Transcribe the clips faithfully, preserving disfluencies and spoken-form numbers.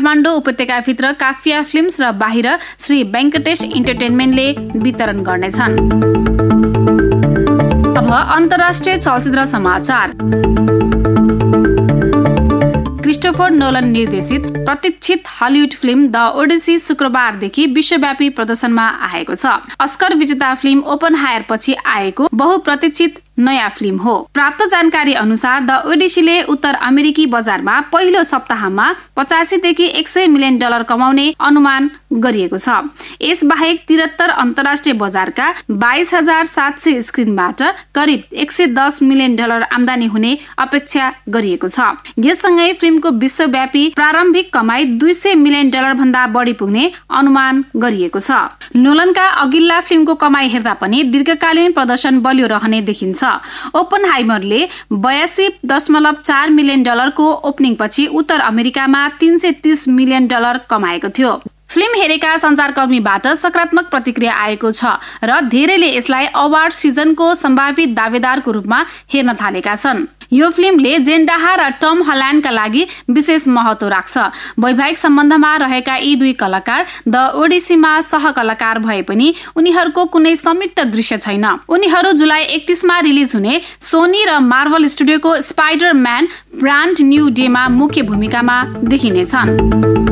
काठमाडौँ उपत्यकाभित्र काफिया फिल्म्स र बाहिर श्री वेङ्कटेश इन्टरटेनमेन्टले वितरण गर्नेछन्। अब अन्तर्राष्ट्रिय चलचित्र समाचार। क्रिस्टोफर नोलन निर्देशित प्रतीक्षित हलिउड फिल्म द ओडिसी शुक्रबारदेखि विश्वव्यापी प्रदर्शनमा आएको छ। अस्कर विजेता फिल्म ओपनहायर पछि आएको बहुप्रतीक्षित नयाँ फिल्म हो। प्राप्त जानकारी अनुसार द ओडिसीले उत्तर अमेरिकी बजारमा पहिलो सप्ताहमा पचासी देखि एक सय मिलियन डलर कमाउने अनुमान गरिएको छ। यस बाहेक तिहत्तर अन्तर्राष्ट्रिय बजारका बाइस हजार सात सय स्क्रिनबाट करिब एक सय दस मिलियन डलर आमदानी हुने अपेक्षा गरिएको छ। यससँगै फिल्मको विश्वव्यापी प्रारम्भिक कमाई दुई सय मिलियन डलर भन्दा बढी पुग्ने अनुमान गरिएको छ। नोलनका अघिल्ला फिल्मको कमाई हेर्दा पनि दीर्घकालीन प्रदर्शन बलियो रहने देखिन्छ। ओपनहाइमरले बयासी दशमलव चार मिलियन डलरको ओपनिङ पछि उत्तर अमेरिकामा तीन सय तीस मिलियन डलर कमाएको थियो। फिल्म हेरेका सञ्चारकर्मीबाट सकारात्मक प्रतिक्रिया आएको छ र धेरैले यसलाई अवार्ड सिजनको सम्भावित दावेदारको रूपमा हेर्न थालेका छन्। यो फिल्मले जेन्डाहा र टम हल्यान्डका लागि विशेष महत्व राख्छ। वैवाहिक सम्बन्धमा रहेका यी दुई कलाकार द ओडिसीमा सहकलाकार भए पनि उनीहरूको कुनै संयुक्त दृश्य छैन। उनीहरू जुलाई एकतीसमा रिलिज हुने सोनी र Marvel स्टुडियोको spider man brand new डेमा मुख्य भूमिकामा देखिनेछन्।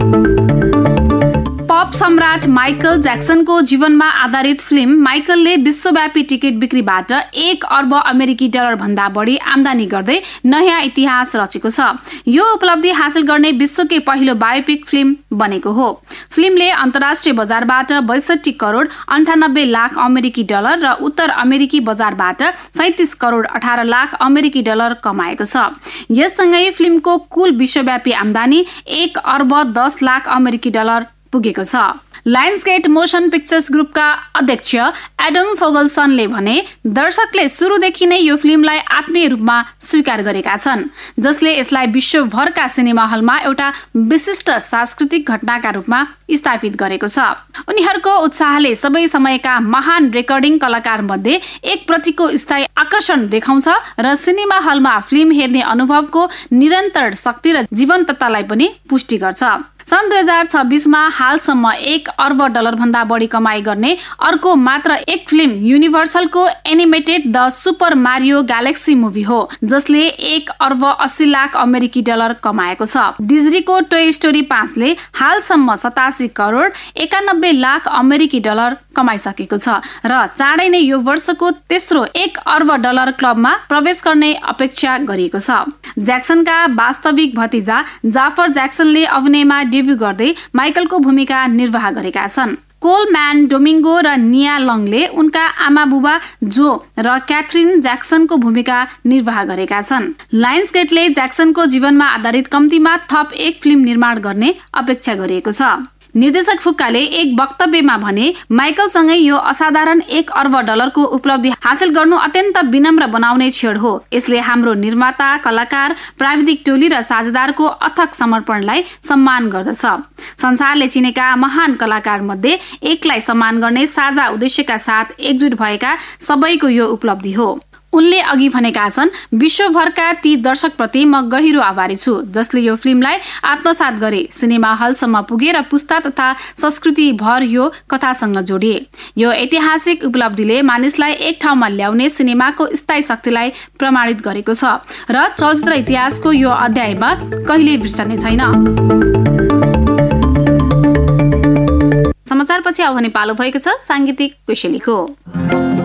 पप सम्राट माइकल ज्याक्सनको जीवनमा आधारित फिल्म माइकलले विश्वव्यापी टिकट बिक्रीबाट एक अर्ब अमेरिकी डलर भन्दा बढी आमदानी गर्दै नयाँ इतिहास रचेको छ। यो उपलब्धि हासिल गर्ने विश्वकै पहिलो बायोपिक फिल्म बनेको हो। फिल्मले अन्तर्राष्ट्रिय बजारबाट बैसठी करोड अन्ठानब्बे लाख अमेरिकी डलर र उत्तर अमेरिकी बजारबाट सैतिस करोड अठार लाख अमेरिकी डलर कमाएको छ। यससँगै फिल्मको कुल विश्वव्यापी आमदानी एक अर्ब दस लाख अमेरिकी डलर पुगेको छ। लायन्सगेट मोशन पिक्चर्स ग्रुपका अध्यक्ष एडम फोगलसनले भने दर्शकले सुरुदेखि नै यो फिल्मलाई आत्मीय रूपमा स्वीकार गरेका छन्, जसले यसलाई विश्वभरका सिनेमा हलमा एउटा विशिष्ट सांस्कृतिक घटनाका रूपमा स्थापित गरेको छ। उनीहरूको उत्साहले सबै समयका महान रेकर्डिङ कलाकार मध्ये एक प्रतिको स्थायी आकर्षण देखाउँछ र सिनेमा हलमा फिल्म हेर्ने अनुभवको निरन्तर शक्ति र जीवन्ततालाई पनि पुष्टि गर्छ। सन् दुई हजार छब्बीसमा हालसम्म एक अर्ब डलर भन्दा बढी कमाई गर्ने अर्को मात्र एक film युनिभर्सलको animated the super Mario galaxy movie हो, जसले एक अर्ब अस्सी लाख अमेरिकी डलर कमाएको छ। डिज्नीको टोय स्टोरी पाँचले हालसम्म सतासी करोड एकानब्बे लाख अमेरिकी डलर कमाइसकेको छ र चाँडै नै यो वर्षको तेस्रो एक अर्ब डलर क्लबमा प्रवेश गर्ने अपेक्षा गरिएको छ। ज्याक्सनका वास्तविक भतिजा जाफर ज्याक्सनले अभिनयमा डेब्यू गर्दै माइकलको भूमिका निर्वाह गरेका छन्। कोलम्यान डोमिङ्गो र निया लङले उनका आमा बुबा जो र क्याथरिन ज्याक्सनको भूमिका निर्वाह गरेका छन्। लायन्सगेटले ज्याक्सनको जीवनमा आधारित कम्तीमा थप एक फिल्म निर्माण गर्ने अपेक्षा गरिएको छ। निर्देशक फुक्काले एक वक्तव्यमा भने माइकलसँगै यो असाधारण एक अर्ब डलरको उपलब्धि हासिल गर्नु अत्यन्त विनम्र बनाउने क्षण हो। यसले हाम्रो निर्माता, कलाकार, प्राविधिक टोली र साझेदारको अथक समर्पणलाई सम्मान गर्दछ। संसारले चिनेका महान कलाकार मध्ये एकलाई सम्मान गर्ने साझा उद्देश्यका साथ एकजुट भएका सबैको यो उपलब्धि हो। उनले अघि भनेका छन्, विश्वभरका ती दर्शकप्रति म गहिरो आभारी छु जसले यो फिल्मलाई आत्मसात गरे, सिनेमा हलसम्म पुगे र पुस्ता तथा संस्कृति भर यो कथासँग जोडिए। यो ऐतिहासिक उपलब्धिले मानिसलाई एक ठाउँमा ल्याउने सिनेमाको स्थायी शक्तिलाई प्रमाणित गरेको छ र चलचित्र इतिहासको यो अध्यायमा कहिल्यै बिर्सने छैन। समाचारपछि अब भने पालो भएको छ साङ्गीतिक कोसेलीको।